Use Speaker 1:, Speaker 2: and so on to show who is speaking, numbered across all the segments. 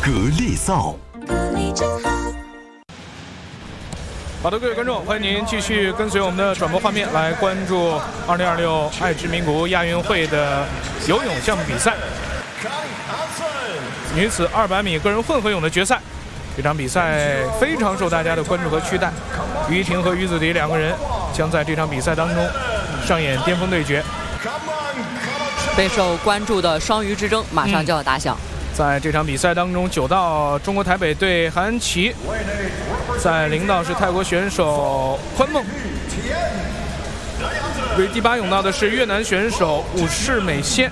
Speaker 1: 格力扫。
Speaker 2: 好的，各位观众，欢迎您继续跟随我们的转播画面来关注2026爱知名古屋亚运会的游泳项目比赛。女子200米个人混合泳的决赛，这场比赛非常受大家的关注和期待。于婷和于子迪两个人将在这场比赛当中上演巅峰对决。
Speaker 3: 备受关注的双鱼之争马上就要打响。
Speaker 2: 在这场比赛当中，9道中国台北队韩安琪，在0道是泰国选手宽梦，为第8泳道的是越南选手武世美仙。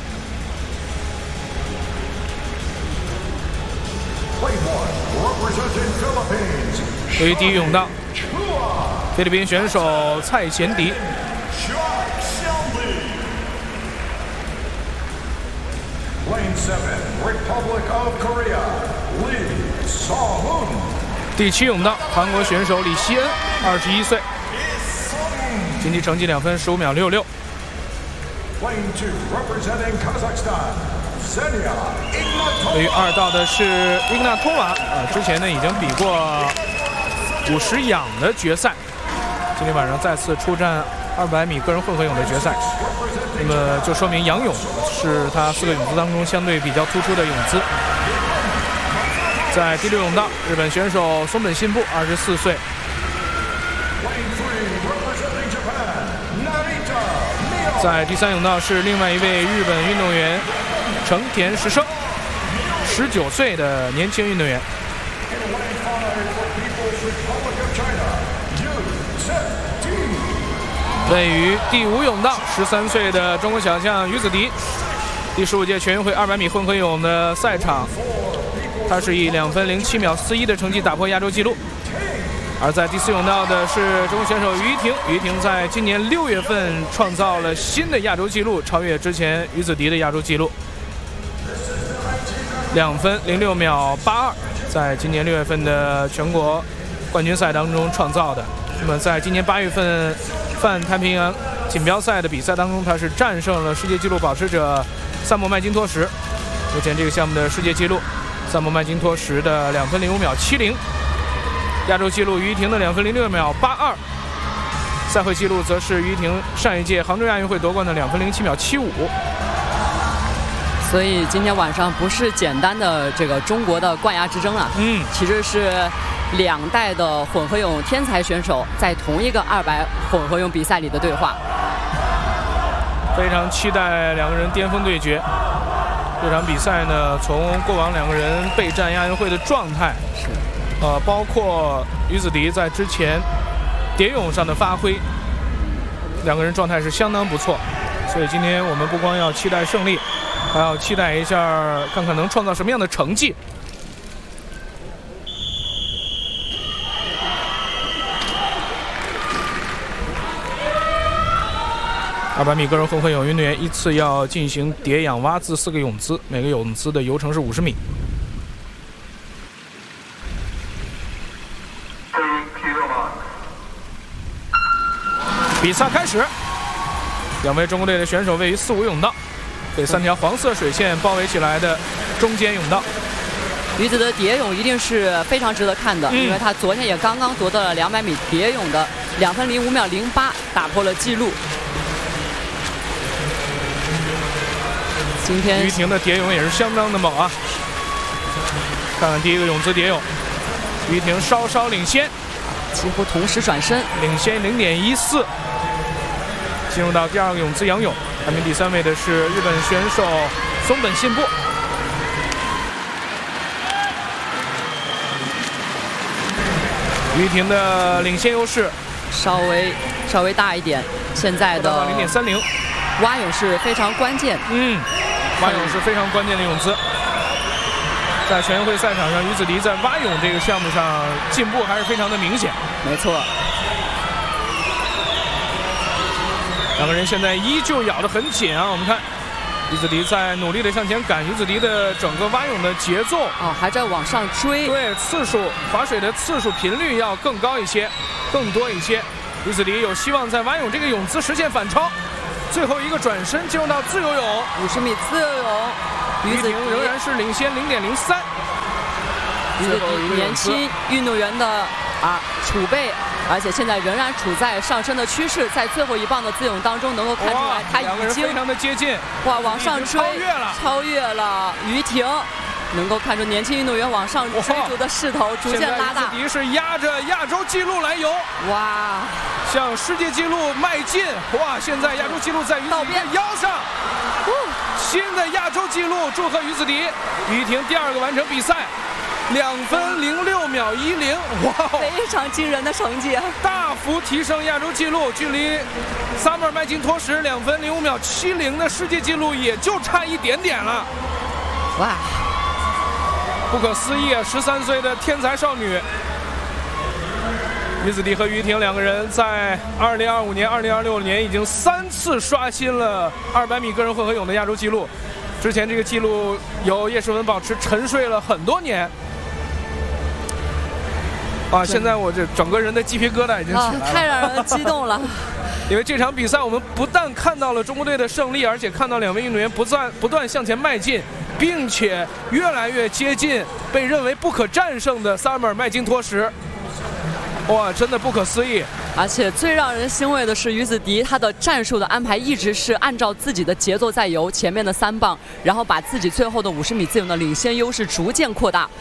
Speaker 2: 对于第1泳道，菲律宾选手蔡贤迪。第7泳道，韩国选手李希恩，21岁，竞技成绩2分15秒66。对于2道的是伊格纳托娃，之前呢已经比过50仰的决赛，今天晚上再次出战200米个人混合泳的决赛。那么就说明仰泳是他4个泳姿当中相对比较突出的泳姿。在第6泳道，日本选手松本信步，24岁。在第3泳道是另外一位日本运动员成田实生，19岁的年轻运动员。位于第5泳道，13岁的中国小将于子迪，第15届全运会200米混合泳的赛场，他是以2分07秒41的成绩打破亚洲纪录。而在第4泳道的是中国选手于婷，于婷在今年6月份创造了新的亚洲纪录，超越之前于子迪的亚洲纪录，2分06秒82，在今年6月份的全国冠军赛当中创造的。那么在今年8月份泛太平洋锦标赛的比赛当中，他是战胜了世界纪录保持者萨默麦金托什，目前这个项目的世界纪录萨默麦金托什的2分05秒70，亚洲纪录于婷的2分06秒82，赛会纪录则是于婷上一届杭州亚运会夺冠的2分07秒75。
Speaker 3: 所以今天晚上不是简单的这个中国的冠亚之争了，其实是2代的混合泳天才选手在同一个200混合泳比赛里的对话。
Speaker 2: 非常期待两个人巅峰对决。这场比赛呢，从过往两个人备战亚运会的状态，包括于子迪在之前蝶泳上的发挥，两个人状态是相当不错。所以今天我们不光要期待胜利，还要期待一下，看看能创造什么样的成绩。200米个人混合泳运动员依次要进行蝶仰蛙自4个泳姿，每个泳姿的游程是50米。比赛开始，两位中国队的选手位于4、5泳道，被3条黄色水线包围起来的中间泳道。
Speaker 3: 于子的蝶泳一定是非常值得看的，因为他昨天也刚刚夺得了200米蝶泳的2分05秒08，打破了纪录。今天
Speaker 2: 于婷的蝶泳也是相当的猛啊！看看第1个泳姿蝶泳，于婷稍稍领先，
Speaker 3: 几乎同时转身，
Speaker 2: 领先0.14。进入到第2个泳姿仰泳，排名第3位的是日本选手松本信步。于婷的领先优势
Speaker 3: 稍微大一点，现在的
Speaker 2: 0.30。
Speaker 3: 蛙泳是非常关键，
Speaker 2: 蛙泳是非常关键的泳姿。在全运会赛场上，于子迪在蛙泳这个项目上进步还是非常的明显。
Speaker 3: 没错，
Speaker 2: 两个人现在依旧咬得很紧啊！我们看于子迪在努力的向前赶，于子迪的整个蛙泳的节奏
Speaker 3: 还在往上追，
Speaker 2: 对，次数划水的次数频率要更高一些，更多一些。于子迪有希望在蛙泳这个泳姿实现反超。最后一个转身进入到自由泳，50
Speaker 3: 米自由泳，
Speaker 2: 于婷仍然是领先0.03。
Speaker 3: 于子迪年轻运动员的储备，而且现在仍然处在上升的趋势，在最后一棒的自由泳当中能够看出来，他已经
Speaker 2: 非常的接近，
Speaker 3: 往上追，超越了于婷。能够看出年轻运动员往上追逐的势头逐渐拉大。
Speaker 2: 于子迪是压着亚洲纪录来游，
Speaker 3: 哇，
Speaker 2: 向世界纪录迈进。哇，现在亚洲纪录在于子迪的腰上，新的亚洲纪录，祝贺于子迪。于婷第2个完成比赛，2分06秒10，哇，
Speaker 3: 非常惊人的成绩，
Speaker 2: 大幅提升亚洲纪录，距离萨默尔麦金托什2分05秒70的世界纪录也就差一点点了。
Speaker 3: 哇！
Speaker 2: 不可思议啊！13岁的天才少女于子迪和于婷2个人在2025年、2026年已经3次刷新了200米个人混合泳的亚洲纪录。之前这个纪录由叶诗文保持沉睡了很多年。现在我这整个人的鸡皮疙瘩已经起来了，
Speaker 3: 太让人激动了。
Speaker 2: 因为这场比赛我们不但看到了中国队的胜利，而且看到2位运动员不断向前迈进，并且越来越接近被认为不可战胜的萨默尔麦金托什。哇，真的不可思议！
Speaker 3: 而且最让人欣慰的是，于子迪他的战术的安排一直是按照自己的节奏在游，前面的3棒，然后把自己最后的50米自由的领先优势逐渐扩大。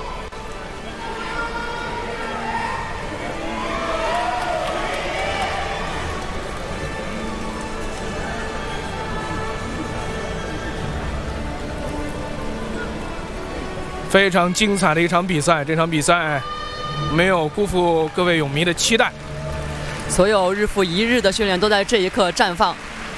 Speaker 2: 非常精彩的一场比赛，这场比赛没有辜负各位泳迷的期待。
Speaker 3: 所有日复一日的训练都在这一刻绽放。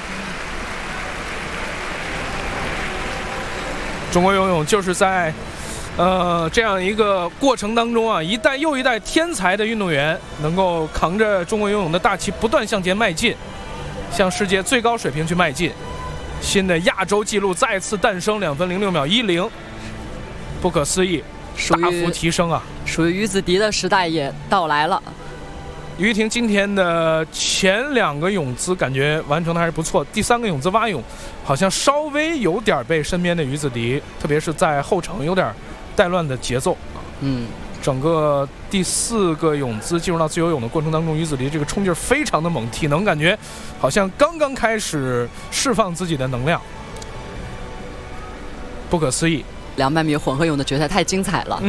Speaker 2: 中国游泳就是在这样一个过程当中啊，一代又一代天才的运动员能够扛着中国游泳的大旗不断向前迈进，向世界最高水平去迈进。新的亚洲纪录再次诞生，2分06秒10。不可思议，大幅提升啊！
Speaker 3: 属于于子迪的时代也到来了。
Speaker 2: 于婷今天的前2个泳姿感觉完成的还是不错，第3个泳姿蛙泳好像稍微有点被身边的于子迪，特别是在后程有点带乱的节奏。整个第4个泳姿进入到自由泳的过程当中，于子迪这个冲劲非常的猛，体能感觉好像刚刚开始释放自己的能量，不可思议。
Speaker 3: 200米混合泳的决赛太精彩了。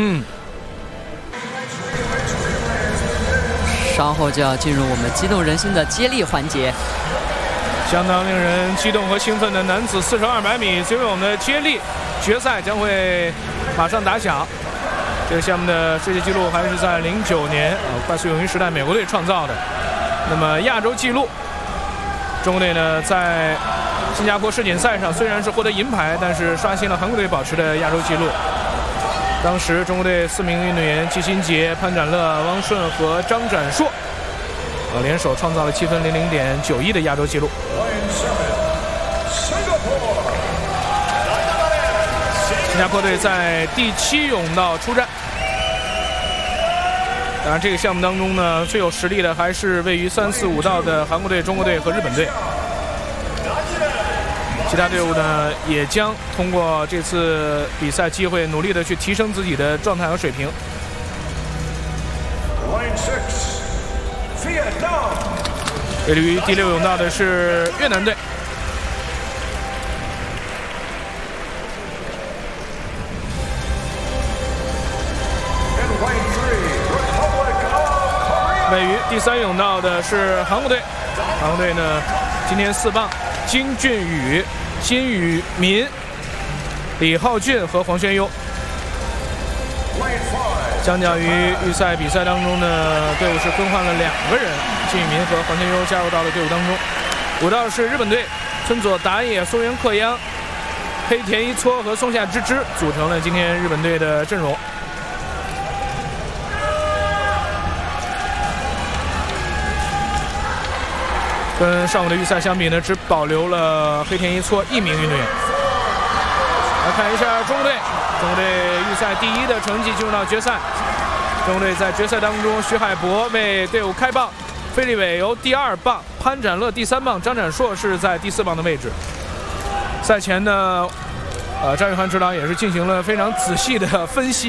Speaker 3: 稍后就要进入我们激动人心的接力环节，
Speaker 2: 相当令人激动和兴奋的男子4乘200米自由泳的接力决赛将会马上打响。这个项目的世界纪录还是在09年快速泳运时代美国队创造的。那么亚洲纪录，中国队呢在新加坡世锦赛上虽然是获得银牌，但是刷新了韩国队保持的亚洲纪录。当时中国队4名运动员季新杰、潘展乐、汪顺和张展硕联手创造了7分00.91的亚洲纪录。新加坡队在第7泳道出战。当然，这个项目当中呢，最有实力的还是位于3、4、5道的韩国队、中国队和日本队。其他队伍呢，也将通过这次比赛机会，努力的去提升自己的状态和水平。位于第6泳道的是越南队。位于第3泳道的是韩国队。韩国队呢，今天4棒金俊宇、金宇民、李浩俊和黄轩优。相较于预赛比赛当中呢，队伍是更换了2个人，金宇民和黄轩优加入到了队伍当中。5道是日本队，村佐达也、松原克央、黑田一撮和松下之之组成了今天日本队的阵容。跟上午的预赛相比呢，只保留了黑田一撮1名运动员。来看一下中国队，中国队预赛第1的成绩进入到决赛。中国队在决赛当中，徐海博为队伍开棒，费利伟由第2棒，潘展乐第3棒，张展硕是在第4棒的位置。赛前呢，张雨涵指导也是进行了非常仔细的分析。